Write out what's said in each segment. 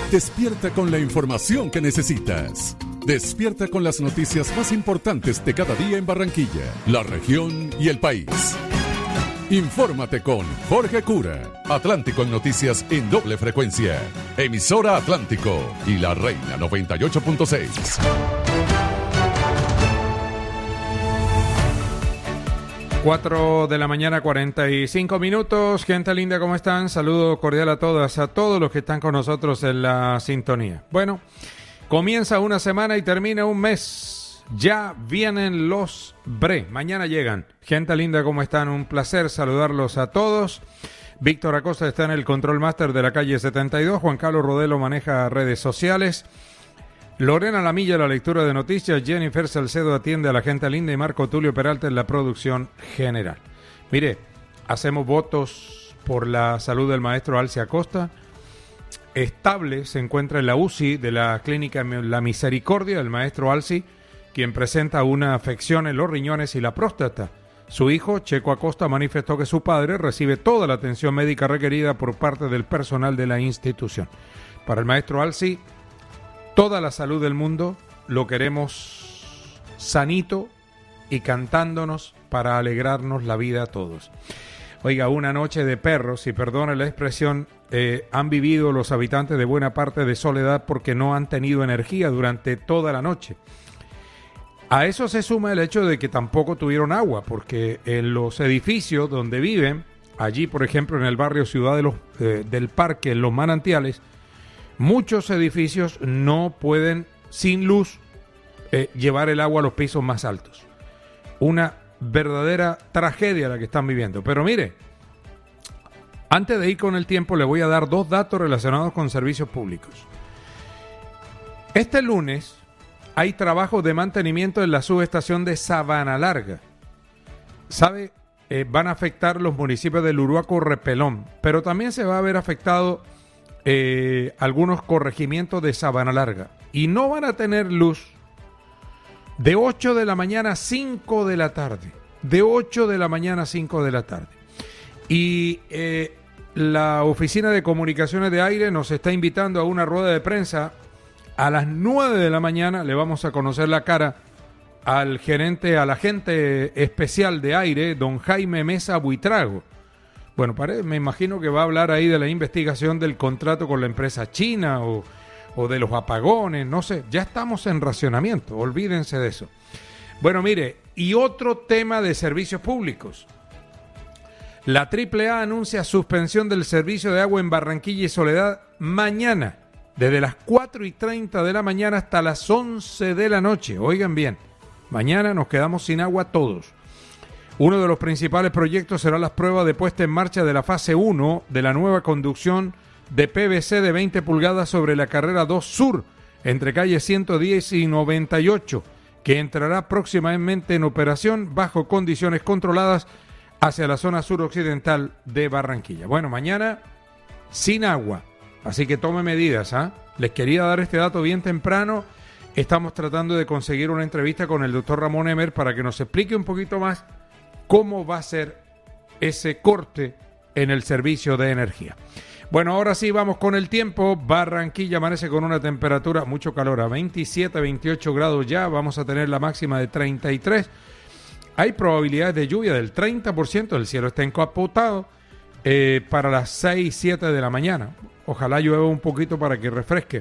Despierta con la información que necesitas. Despierta con las noticias más importantes de cada día en Barranquilla, la región y el país. Infórmate con Jorge Cura, Atlántico en Noticias en doble frecuencia. Emisora Atlántico y La Reina 98.6. 4 de la mañana, 45 minutos. Gente linda, ¿cómo están? Saludo cordial a todas, a todos los que están con nosotros en la sintonía. Bueno, comienza una semana y termina un mes. Ya vienen los BRE. Mañana llegan. Gente linda, ¿cómo están? Un placer saludarlos a todos. Víctor Acosta está en el Control Master de la calle 72. Juan Carlos Rodelo maneja redes sociales. Lorena Lamilla, la lectura de noticias. Jennifer Salcedo atiende a la gente linda y Marco Tulio Peralta en la producción general. Mire, hacemos votos por la salud del maestro Alci Acosta. Estable se encuentra en la UCI de la clínica La Misericordia, el maestro Alci, quien presenta una afección en los riñones y la próstata. Su hijo, Checo Acosta, manifestó que su padre recibe toda la atención médica requerida por parte del personal de la institución. Para el maestro Alci, toda la salud del mundo, lo queremos sanito y cantándonos para alegrarnos la vida a todos. Oiga, una noche de perros, si perdone la expresión, han vivido los habitantes de buena parte de Soledad porque no han tenido energía durante toda la noche. A eso se suma el hecho de que tampoco tuvieron agua, porque en los edificios donde viven, allí por ejemplo en el barrio Ciudad del Parque, en Los Manantiales, muchos edificios no pueden, sin luz, llevar el agua a los pisos más altos. Una verdadera tragedia la que están viviendo. Pero mire, antes de ir con el tiempo, le voy a dar dos datos relacionados con servicios públicos. Este lunes hay trabajos de mantenimiento en la subestación de Sabana Larga. ¿Sabe? Van a afectar los municipios de Uruaco, Repelón, pero también se va a ver afectado algunos corregimientos de Sabana Larga, y no van a tener luz de 8 de la mañana a 5 de la tarde, de 8 de la mañana a 5 de la tarde. Y la Oficina de Comunicaciones de Aire nos está invitando a una rueda de prensa a las 9 de la mañana. Le vamos a conocer la cara al agente especial de aire, don Jaime Mesa Buitrago. Bueno, me imagino que va a hablar ahí de la investigación del contrato con la empresa china o de los apagones, no sé. Ya estamos en racionamiento, olvídense de eso. Bueno, mire, y otro tema de servicios públicos. La AAA anuncia suspensión del servicio de agua en Barranquilla y Soledad mañana, desde las 4:30 de la mañana hasta las 11 de la noche. Oigan bien, mañana nos quedamos sin agua todos. Uno de los principales proyectos será las pruebas de puesta en marcha de la fase 1 de la nueva conducción de PVC de 20 pulgadas sobre la carrera 2 Sur, entre calles 110 y 98, que entrará próximamente en operación bajo condiciones controladas hacia la zona suroccidental de Barranquilla. Bueno, mañana sin agua, así que tome medidas, ¿ah? Les quería dar este dato bien temprano. Estamos tratando de conseguir una entrevista con el doctor Ramón Emer para que nos explique un poquito más cómo va a ser ese corte en el servicio de energía. Bueno, ahora sí vamos con el tiempo. Barranquilla amanece con una temperatura, mucho calor, a 27, 28 grados ya. Vamos a tener la máxima de 33. Hay probabilidades de lluvia del 30%. El cielo está encapotado para las 6, 7 de la mañana. Ojalá llueva un poquito para que refresque.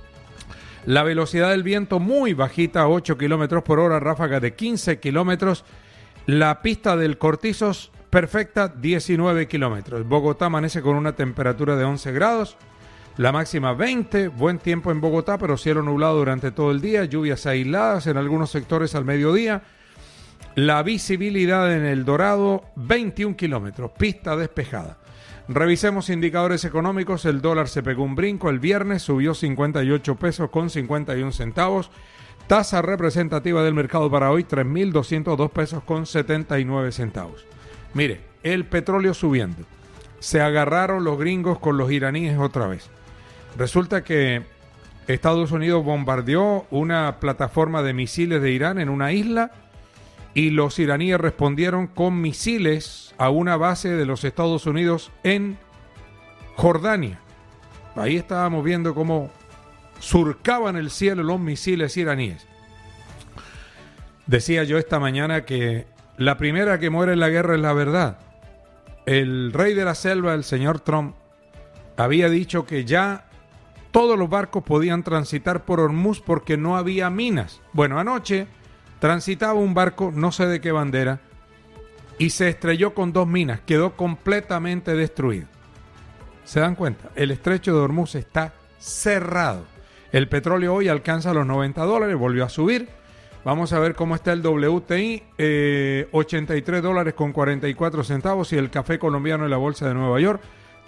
La velocidad del viento muy bajita, a 8 kilómetros por hora, ráfaga de 15 kilómetros. La pista del Cortizos, perfecta, 19 kilómetros. Bogotá amanece con una temperatura de 11 grados, la máxima 20, buen tiempo en Bogotá, pero cielo nublado durante todo el día, lluvias aisladas en algunos sectores al mediodía. La visibilidad en El Dorado, 21 kilómetros, pista despejada. Revisemos indicadores económicos. El dólar se pegó un brinco el viernes, subió 58 pesos con 51 centavos. Tasa representativa del mercado para hoy, 3.202 pesos con 79 centavos. Mire, el petróleo subiendo. Se agarraron los gringos con los iraníes otra vez. Resulta que Estados Unidos bombardeó una plataforma de misiles de Irán en una isla y los iraníes respondieron con misiles a una base de los Estados Unidos en Jordania. Ahí estábamos viendo cómo surcaban el cielo los misiles iraníes. Decía yo esta mañana que la primera que muere en la guerra es la verdad. El rey de la selva, el señor Trump, había dicho que ya todos los barcos podían transitar por Hormuz porque no había minas. Bueno, anoche transitaba un barco, no sé de qué bandera, y se estrelló con 2 minas, quedó completamente destruido. ¿Se dan cuenta? El estrecho de Hormuz está cerrado. El petróleo hoy alcanza los $90, volvió a subir. Vamos a ver cómo está el WTI, $83.44, y el café colombiano en la bolsa de Nueva York,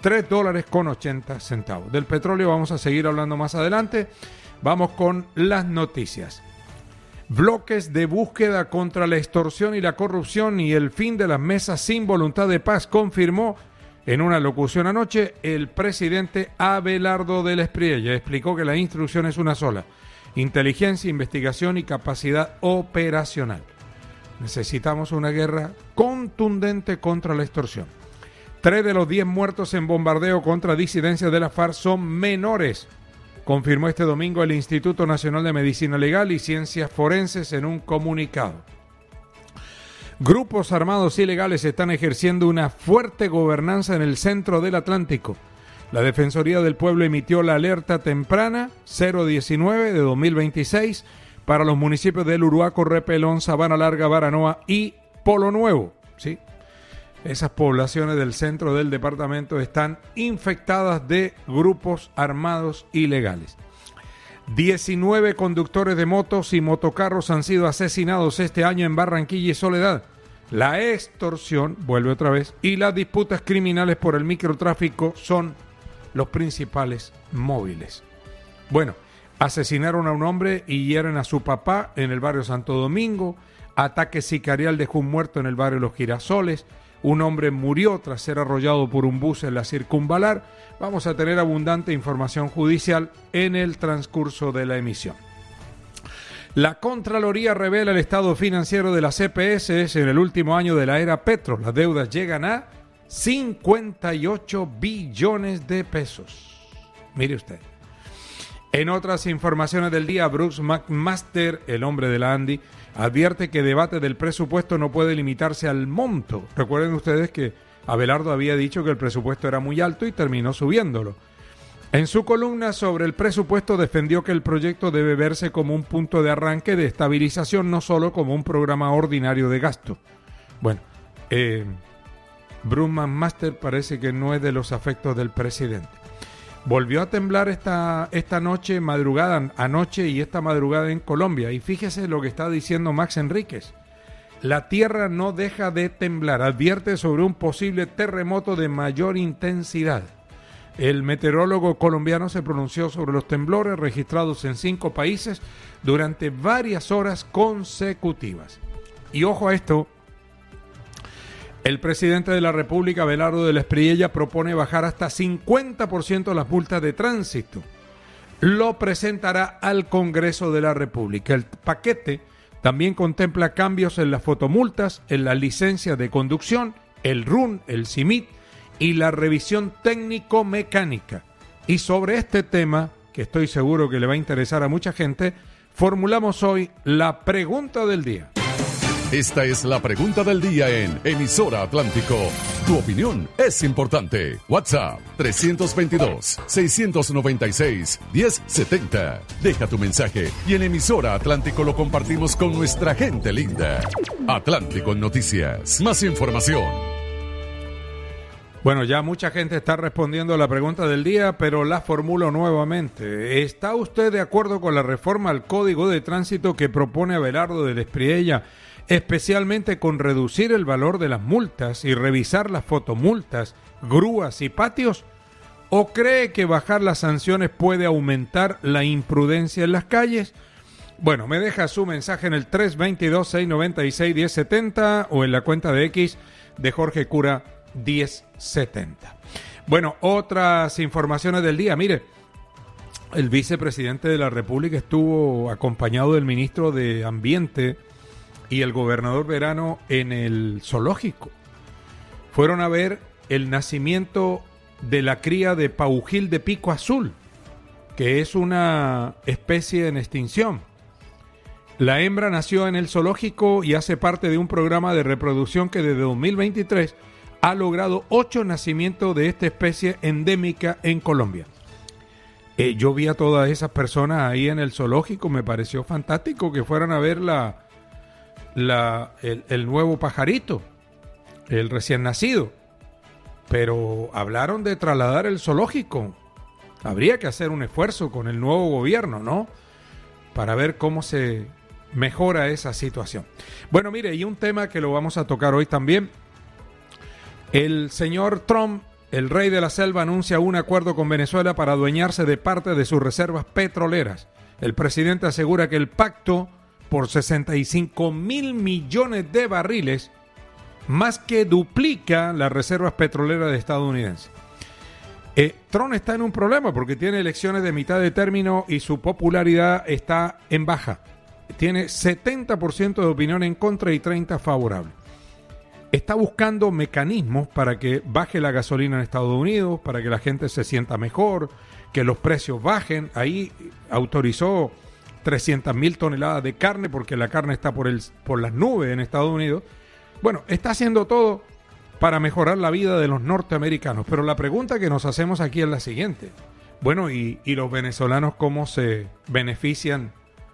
$3.80. Del petróleo vamos a seguir hablando más adelante. Vamos con las noticias. Bloques de búsqueda contra la extorsión y la corrupción y el fin de las mesas sin voluntad de paz, confirmó en una locución anoche el presidente Abelardo del Espriella. Explicó que la instrucción es una sola: inteligencia, investigación y capacidad operacional. Necesitamos una guerra contundente contra la extorsión. 3 de los 10 muertos en bombardeo contra disidencias de la FARC son menores, confirmó este domingo el Instituto Nacional de Medicina Legal y Ciencias Forenses en un comunicado. Grupos armados ilegales están ejerciendo una fuerte gobernanza en el centro del Atlántico. La Defensoría del Pueblo emitió la alerta temprana 019 de 2026 para los municipios de Uruaco, Repelón, Sabana Larga, Baranoa y Polo Nuevo. ¿Sí? Esas poblaciones del centro del departamento están infectadas de grupos armados ilegales. 19 conductores de motos y motocarros han sido asesinados este año en Barranquilla y Soledad. La extorsión, vuelve otra vez, y las disputas criminales por el microtráfico son los principales móviles. Bueno, asesinaron a un hombre y hieren a su papá en el barrio Santo Domingo. Ataque sicarial dejó un muerto en el barrio Los Girasoles. Un hombre murió tras ser arrollado por un bus en la Circunvalar. Vamos a tener abundante información judicial en el transcurso de la emisión. La Contraloría revela el estado financiero de las EPS en el último año de la era Petro. Las deudas llegan a 58 billones de pesos. Mire usted. En otras informaciones del día, Bruce McMaster, el hombre de la Andy, advierte que debate del presupuesto no puede limitarse al monto. Recuerden ustedes que Abelardo había dicho que el presupuesto era muy alto y terminó subiéndolo. En su columna sobre el presupuesto defendió que el proyecto debe verse como un punto de arranque de estabilización, no solo como un programa ordinario de gasto. Bueno, Bruce McMaster parece que no es de los afectos del presidente. Volvió a temblar esta anoche y esta madrugada en Colombia. Y fíjese lo que está diciendo Max Enríquez. La tierra no deja de temblar. Advierte sobre un posible terremoto de mayor intensidad. El meteorólogo colombiano se pronunció sobre los temblores registrados en 5 países durante varias horas consecutivas. Y ojo a esto. El presidente de la República, Abelardo del Espriella, propone bajar hasta 50% las multas de tránsito. Lo presentará al Congreso de la República. El paquete también contempla cambios en las fotomultas, en la licencia de conducción, el RUN, el CIMIT y la revisión técnico-mecánica. Y sobre este tema, que estoy seguro que le va a interesar a mucha gente, formulamos hoy la pregunta del día. Esta es la pregunta del día en Emisora Atlántico. Tu opinión es importante. WhatsApp 322-696-1070. Deja tu mensaje y en Emisora Atlántico lo compartimos con nuestra gente linda. Atlántico Noticias. Más información. Bueno, ya mucha gente está respondiendo a la pregunta del día, pero la formulo nuevamente. ¿Está usted de acuerdo con la reforma al Código de Tránsito que propone Abelardo del Espriella, especialmente con reducir el valor de las multas y revisar las fotomultas, grúas y patios? ¿O cree que bajar las sanciones puede aumentar la imprudencia en las calles? Bueno, me deja su mensaje en el 322-696-1070 o en la cuenta de X de Jorge Cura 1070. Bueno, otras informaciones del día. Mire, el vicepresidente de la República estuvo acompañado del ministro de Ambiente y el gobernador Verano en el zoológico. Fueron a ver el nacimiento de la cría de paujil de pico azul, que es una especie en extinción. La hembra nació en el zoológico y hace parte de un programa de reproducción que desde 2023 ha logrado 8 nacimientos de esta especie endémica en Colombia. Yo vi a todas esas personas ahí en el zoológico, me pareció fantástico que fueran a ver el nuevo pajarito, el recién nacido. Pero hablaron de trasladar el zoológico. Habría que hacer un esfuerzo con el nuevo gobierno, ¿no? Para ver cómo se mejora esa situación. Bueno, mire, y un tema que lo vamos a tocar hoy también. El señor Trump, el rey de la selva, anuncia un acuerdo con Venezuela para adueñarse de parte de sus reservas petroleras. El presidente asegura que el pacto por 65.000 millones de barriles más que duplica las reservas petroleras estadounidenses. Trump está en un problema porque tiene elecciones de mitad de término y su popularidad está en baja. Tiene 70% de opinión en contra y 30% favorable. Está buscando mecanismos para que baje la gasolina en Estados Unidos, para que la gente se sienta mejor, que los precios bajen. Ahí autorizó 300.000 toneladas de carne porque la carne está por las nubes en Estados Unidos. Bueno, está haciendo todo para mejorar la vida de los norteamericanos. Pero la pregunta que nos hacemos aquí es la siguiente. Bueno, ¿y los venezolanos cómo se benefician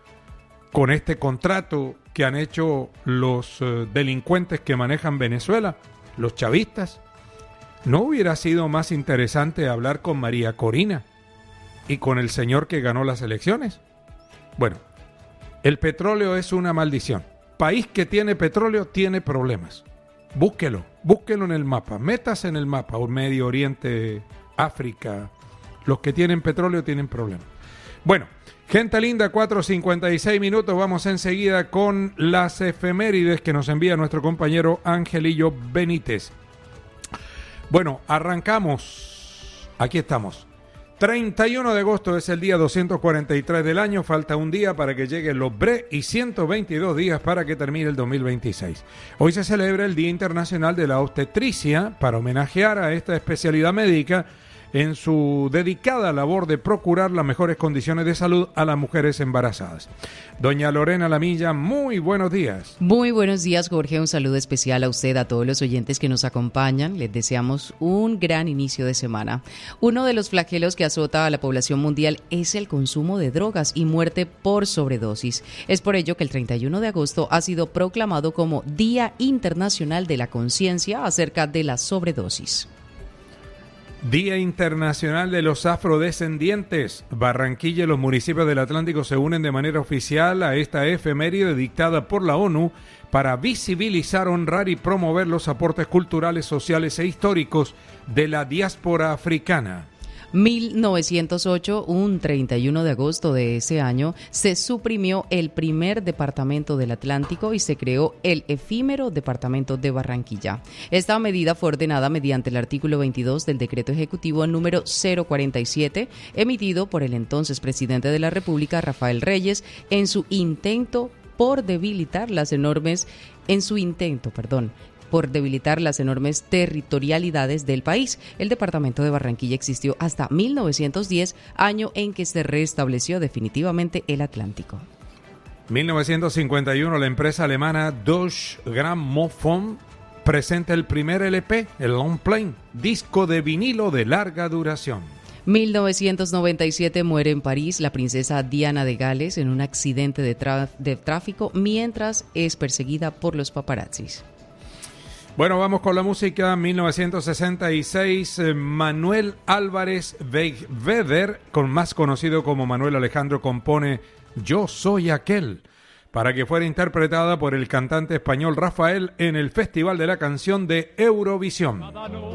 con este contrato que han hecho los delincuentes que manejan Venezuela, los chavistas? ¿No hubiera sido más interesante hablar con María Corina y con el señor que ganó las elecciones? Bueno, el petróleo es una maldición. País que tiene petróleo tiene problemas. Búsquelo en el mapa, métase en el mapa, o Medio Oriente, África. Los que tienen petróleo tienen problemas. Bueno, gente linda, 4:56 minutos. Vamos enseguida con las efemérides que nos envía nuestro compañero Angelillo Benítez. Bueno, arrancamos. Aquí estamos. 31 de agosto es el día 243 del año. Falta un día para que lleguen los BRE y 122 días para que termine el 2026. Hoy se celebra el Día Internacional de la Obstetricia para homenajear a esta especialidad médica en su dedicada labor de procurar las mejores condiciones de salud a las mujeres embarazadas. Doña Lorena Lamilla, muy buenos días. Muy buenos días, Jorge. Un saludo especial a usted, a todos los oyentes que nos acompañan. Les deseamos un gran inicio de semana. Uno de los flagelos que azota a la población mundial es el consumo de drogas y muerte por sobredosis. Es por ello que el 31 de agosto ha sido proclamado como Día Internacional de la Conciencia acerca de la sobredosis. Día Internacional de los Afrodescendientes. Barranquilla y los municipios del Atlántico se unen de manera oficial a esta efeméride dictada por la ONU para visibilizar, honrar y promover los aportes culturales, sociales e históricos de la diáspora africana. 1908, un 31 de agosto de ese año, se suprimió el primer departamento del Atlántico y se creó el efímero departamento de Barranquilla. Esta medida fue ordenada mediante el artículo 22 del decreto ejecutivo número 047, emitido por el entonces presidente de la República, Rafael Reyes, en su intento por debilitar las enormes territorialidades del país. El departamento de Barranquilla existió hasta 1910, año en que se restableció definitivamente el Atlántico. 1951, la empresa alemana Deutsche Grammophon presenta el primer LP, el Long Play, disco de vinilo de larga duración. 1997 muere en París la princesa Diana de Gales en un accidente de tráfico mientras es perseguida por los paparazzis. Bueno, vamos con la música. 1966, Manuel Álvarez Weber, más conocido como Manuel Alejandro, compone Yo Soy Aquel, para que fuera interpretada por el cantante español Rafael en el Festival de la Canción de Eurovisión.